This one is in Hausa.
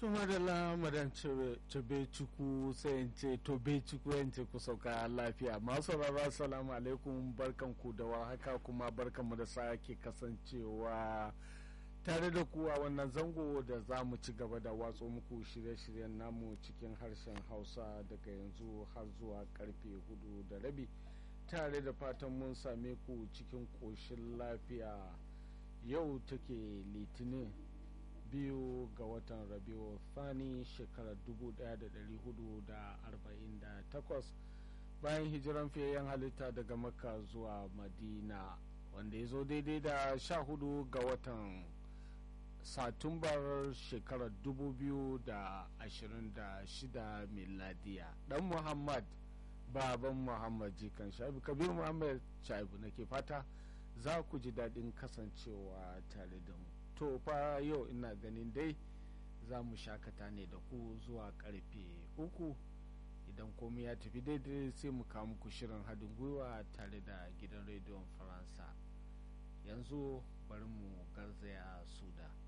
tuma da lamarin cebe cuku sai in ce tobe cuku yance ku sauka lafiya masu rara salamu alaikum barkanku da warhaka kuma barkanmu da sake kasancewa tare da ku a wannan zango da za mu ci gaba da watso muku shirye-shiryen namu cikin harshen hausa daga yanzu har zuwa karfe 4:30 tare da fatan mun same ku cikin ƙoshin lafiya. Yau take litinin 2 ga watan rabiu thani shekarar 1448 bayan hijiran fiyayyen halitta daga makka zuwa madina, wanda ya zo daidai da 14 ga watan satumbar shekarar 2026 miladiya. Dan muhammad baban muhammad jikan shaibu kabir muhammad shaibu nake fata za ku ji daɗin kasancewa tare da mu. To fa yau ina ganin dai za mu shakata ne da ku zuwa karfe 3, idan komai ya tafi daidai sai mu kawo muku shirin haɗin gwiwa tare da gidan rediyon faransa. Yanzu bari mu garzaya suda.